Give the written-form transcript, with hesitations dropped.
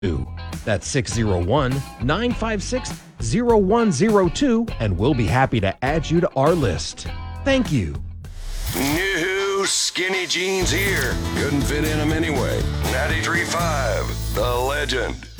That's 601-956-0102, and we'll be happy to add you to our list. Thank you. New skinny jeans here. Couldn't fit in them anyway. 93.5, The Legend.